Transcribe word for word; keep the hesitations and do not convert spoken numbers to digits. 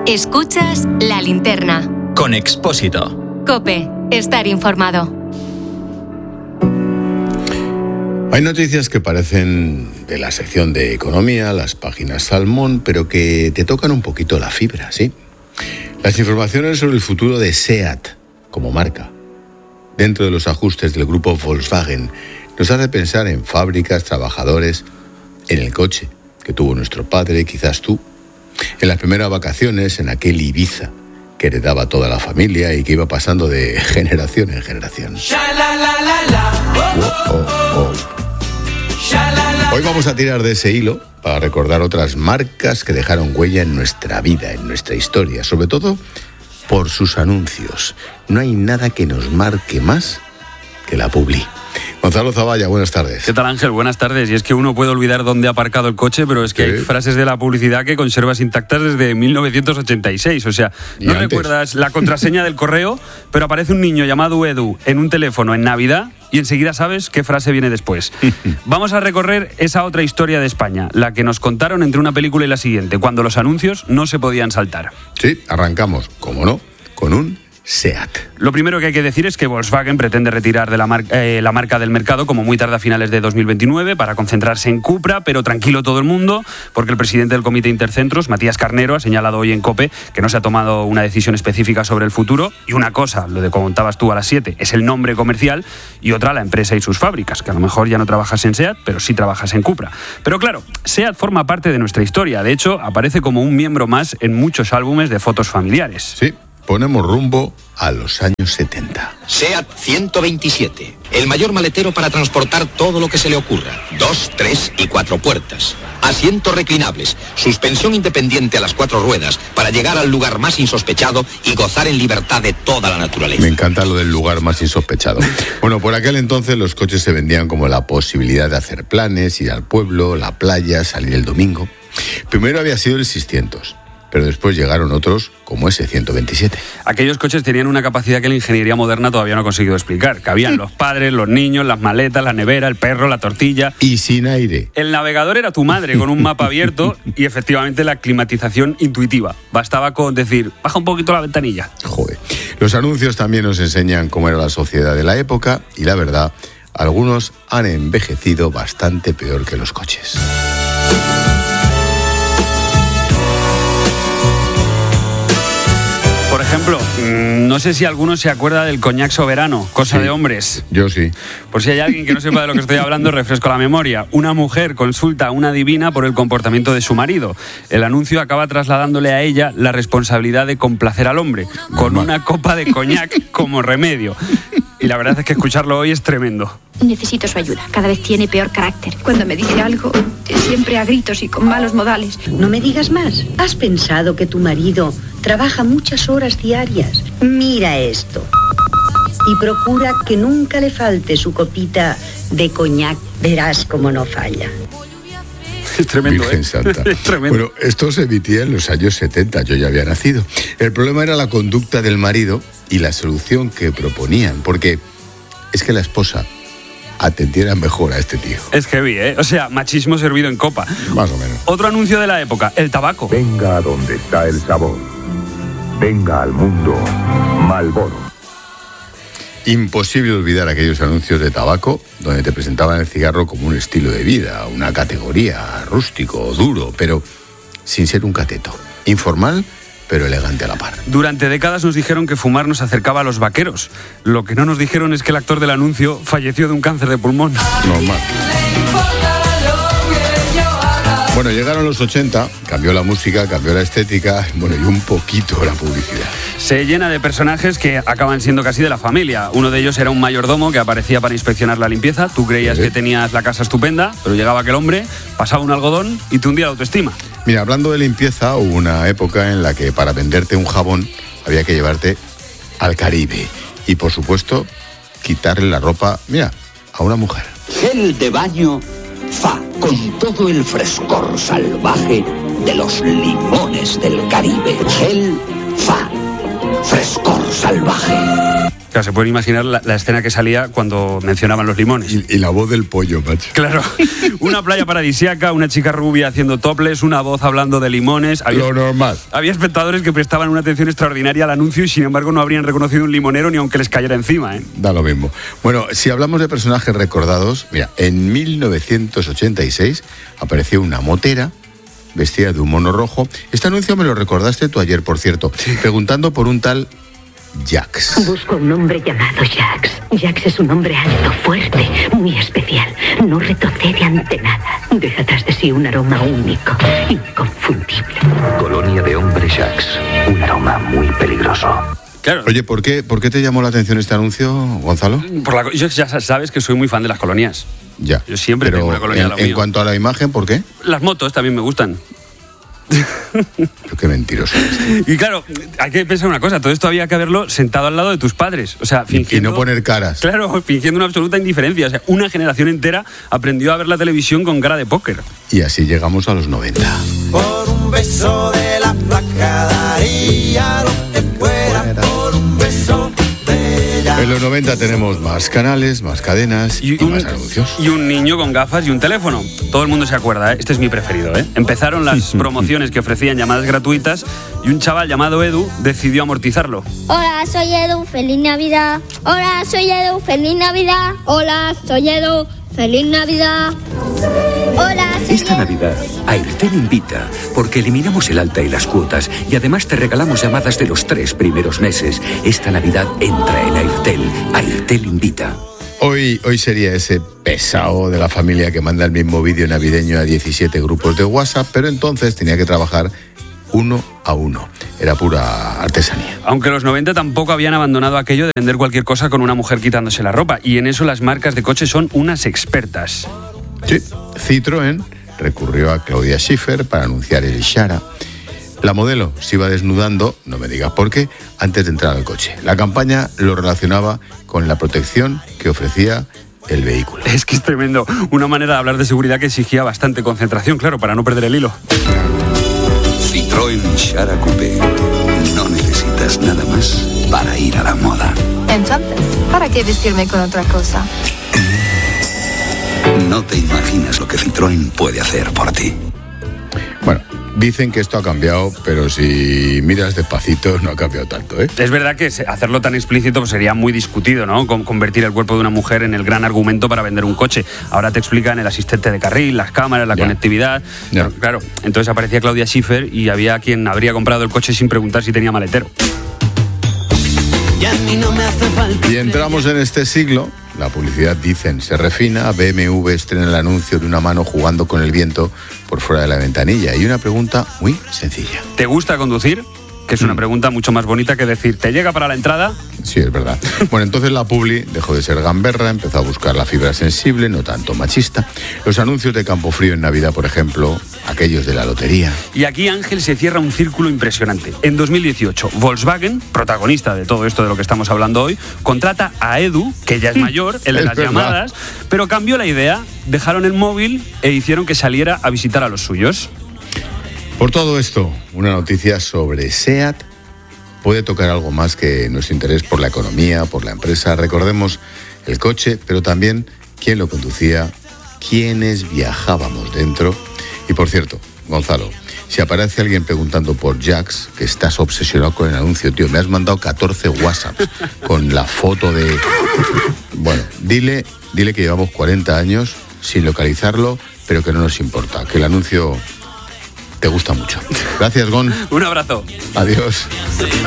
Escuchas La Linterna. Con Expósito. COPE. Estar informado. Hay noticias que parecen de la sección de economía, las páginas salmón, pero que te tocan un poquito la fibra, ¿sí? Las informaciones sobre el futuro de SEAT como marca, dentro de los ajustes del grupo Volkswagen, nos hace pensar en fábricas, trabajadores, en el coche que tuvo nuestro padre, quizás tú, en las primeras vacaciones, en aquel Ibiza que heredaba toda la familia y que iba pasando de generación en generación. Oh, oh, oh. Hoy vamos a tirar de ese hilo para recordar otras marcas que dejaron huella en nuestra vida, en nuestra historia, sobre todo por sus anuncios. No hay nada que nos marque más que la publi. Gonzalo Zavalla, buenas tardes. ¿Qué tal, Ángel? Buenas tardes. Y es que uno puede olvidar dónde ha aparcado el coche, pero es que ¿Sí? hay frases de la publicidad que conservas intactas desde mil novecientos ochenta y seis. O sea, no antes? recuerdas la contraseña del correo, pero aparece un niño llamado Edu en un teléfono en Navidad y enseguida sabes qué frase viene después. Vamos a recorrer esa otra historia de España, la que nos contaron entre una película y la siguiente, cuando los anuncios no se podían saltar. Sí, arrancamos, como no, con un SEAT. Lo primero que hay que decir es que Volkswagen pretende retirar de la, mar- eh, la marca del mercado como muy tarde a finales de dos mil veintinueve para concentrarse en Cupra, pero tranquilo todo el mundo, porque el presidente del Comité Intercentros, Matías Carnero, ha señalado hoy en COPE que no se ha tomado una decisión específica sobre el futuro, y una cosa, lo de contabas tú a las siete, es el nombre comercial, y otra la empresa y sus fábricas, que a lo mejor ya no trabajas en SEAT, pero sí trabajas en Cupra. Pero claro, SEAT forma parte de nuestra historia, de hecho aparece como un miembro más en muchos álbumes de fotos familiares. Sí. Ponemos rumbo a los años setenta. SEAT ciento veintisiete, el mayor maletero para transportar todo lo que se le ocurra. Dos, tres y cuatro puertas. Asientos reclinables, suspensión independiente a las cuatro ruedas para llegar al lugar más insospechado y gozar en libertad de toda la naturaleza. Me encanta lo del lugar más insospechado. Bueno, por aquel entonces los coches se vendían como la posibilidad de hacer planes, ir al pueblo, la playa, salir el domingo. Primero había sido el seiscientos. Pero después llegaron otros como ese ciento veintisiete. Aquellos coches tenían una capacidad que la ingeniería moderna todavía no ha conseguido explicar. Cabían los padres, los niños, las maletas, la nevera, el perro, la tortilla. Y sin aire. El navegador era tu madre con un mapa abierto y efectivamente la climatización intuitiva. Bastaba con decir, baja un poquito la ventanilla. Joder. Los anuncios también nos enseñan cómo era la sociedad de la época y la verdad, algunos han envejecido bastante peor que los coches. Por ejemplo, no sé si alguno se acuerda del coñac Soberano, cosa sí, de hombres. Yo sí. Por si hay alguien que no sepa de lo que estoy hablando, refresco la memoria. Una mujer consulta a una adivina por el comportamiento de su marido. El anuncio acaba trasladándole a ella la responsabilidad de complacer al hombre, con Normal. una copa de coñac como remedio. Y la verdad es que escucharlo hoy es tremendo. Necesito su ayuda. Cada vez tiene peor carácter. Cuando me dice algo, siempre a gritos y con malos modales. No me digas más. ¿Has pensado que tu marido trabaja muchas horas diarias? Mira esto. Y procura que nunca le falte su copita de coñac. Verás cómo no falla. Es tremendo, Virgen ¿eh? Santa. Es tremendo. Bueno, esto se emitía en los años setenta, yo ya había nacido. El problema era la conducta del marido y la solución que proponían, porque es que la esposa atendiera mejor a este tío. Es heavy, ¿eh? O sea, machismo servido en copa. Más o menos. Otro anuncio de la época, el tabaco. Venga a donde está el sabor. Venga al mundo Marlboro. Imposible olvidar aquellos anuncios de tabaco donde te presentaban el cigarro como un estilo de vida, una categoría, rústico, duro, pero sin ser un cateto. Informal, pero elegante a la par. Durante décadas nos dijeron que fumar nos acercaba a los vaqueros. Lo que no nos dijeron es que el actor del anuncio falleció de un cáncer de pulmón. Normal. Bueno, llegaron los ochenta, cambió la música, cambió la estética, bueno, y un poquito la publicidad. Se llena de personajes que acaban siendo casi de la familia. Uno de ellos era un mayordomo que aparecía para inspeccionar la limpieza. Tú creías ¿Sí? que tenías la casa estupenda, pero llegaba aquel hombre, pasaba un algodón y te hundía la autoestima. Mira, hablando de limpieza, hubo una época en la que para venderte un jabón había que llevarte al Caribe. Y, por supuesto, quitarle la ropa, mira, a una mujer. Gel de baño Fa, con todo el frescor salvaje de los limones del Caribe. Gel Fa, frescor salvaje. Claro, se pueden imaginar la, la escena que salía cuando mencionaban los limones. Y, y la voz del pollo, macho. Claro, una playa paradisíaca, una chica rubia haciendo toples, una voz hablando de limones. Había, Lo normal. Había espectadores que prestaban una atención extraordinaria al anuncio y sin embargo no habrían reconocido un limonero ni aunque les cayera encima, ¿eh? Da lo mismo. Bueno, si hablamos de personajes recordados, mira, en mil novecientos ochenta y seis apareció una motera vestida de un mono rojo. Este anuncio me lo recordaste tú ayer, por cierto, preguntando por un tal Jax. Busco un hombre llamado Jax. Jax es un hombre alto, fuerte, muy especial. No retrocede ante nada. Deja tras de sí un aroma único, inconfundible. Colonia de hombres Jax. Un aroma muy peligroso. Claro. Oye, ¿por qué, ¿por qué te llamó la atención este anuncio, Gonzalo? Por la, yo ya sabes que soy muy fan de las colonias. Ya. Yo siempre Pero tengo una colonia en, a lo en mío. cuanto a la imagen, ¿por qué? Las motos también me gustan. Pero qué mentiroso es. Y claro, hay que pensar una cosa, todo esto había que haberlo sentado al lado de tus padres, o sea, fingiendo... Y no poner caras. Claro, fingiendo una absoluta indiferencia, o sea, una generación entera aprendió a ver la televisión con cara de póker. Y así llegamos a los noventa. Por un beso de la flaca daría lo que fuera, por un beso de ella. En los noventa tenemos más canales, más cadenas y, y un, más anuncios. Y un niño con gafas y un teléfono. Todo el mundo se acuerda, ¿eh? Este es mi preferido, ¿eh? Empezaron las promociones que ofrecían llamadas gratuitas y un chaval llamado Edu decidió amortizarlo. Hola, soy Edu, feliz Navidad. Hola, soy Edu, feliz Navidad. Hola, soy Edu, feliz Navidad. Hola, soy Esta Navidad, Airtel invita, porque eliminamos el alta y las cuotas y además te regalamos llamadas de los tres primeros meses. Esta Navidad entra en Airtel. Airtel invita. Hoy, hoy sería ese pesado de la familia que manda el mismo vídeo navideño a diecisiete grupos de WhatsApp, pero entonces tenía que trabajar uno a uno. Era pura artesanía. Aunque los noventa tampoco habían abandonado aquello de vender cualquier cosa con una mujer quitándose la ropa, y en eso las marcas de coches son unas expertas. Sí, Citroën recurrió a Claudia Schiffer para anunciar el Xara. La modelo se iba desnudando, no me digas por qué, antes de entrar al coche. La campaña lo relacionaba con la protección que ofrecía el vehículo. Es que es tremendo. Una manera de hablar de seguridad que exigía bastante concentración, claro, para no perder el hilo. Citroën Xara Coupé. No necesitas nada más para ir a la moda. Entonces, ¿para qué vestirme con otra cosa? No te imaginas lo que Citroën puede hacer por ti. Bueno, dicen que esto ha cambiado, pero si miras despacito no ha cambiado tanto, ¿eh? Es verdad que hacerlo tan explícito pues, sería muy discutido, ¿no? Con convertir el cuerpo de una mujer en el gran argumento para vender un coche. Ahora te explican el asistente de carril, las cámaras, la ya. conectividad. Ya. Pero, claro, entonces aparecía Claudia Schiffer y había quien habría comprado el coche sin preguntar si tenía maletero. Y a mí no me hace falta. Y entramos en este siglo. La publicidad, dicen, se refina. B M W estrena el anuncio de una mano jugando con el viento por fuera de la ventanilla. Y una pregunta muy sencilla. ¿Te gusta conducir? Que es una pregunta mucho más bonita que decir, ¿te llega para la entrada? Sí, es verdad. Bueno, entonces la publi dejó de ser gamberra, empezó a buscar la fibra sensible, no tanto machista. Los anuncios de Campofrío en Navidad, por ejemplo, aquellos de la lotería. Y aquí, Ángel, se cierra un círculo impresionante. En dos mil dieciocho, Volkswagen, protagonista de todo esto de lo que estamos hablando hoy, contrata a Edu, que ya es mayor, el de Es las verdad. llamadas, pero cambió la idea, dejaron el móvil e hicieron que saliera a visitar a los suyos. Por todo esto, una noticia sobre SEAT puede tocar algo más que nuestro interés por la economía, por la empresa. Recordemos el coche, pero también quién lo conducía, quiénes viajábamos dentro. Y por cierto, Gonzalo, si aparece alguien preguntando por Jax, que estás obsesionado con el anuncio, tío, me has mandado catorce WhatsApps con la foto de... Bueno, dile, dile que llevamos cuarenta años sin localizarlo, pero que no nos importa, que el anuncio... te gusta mucho. Gracias, Gon. Un abrazo. Adiós.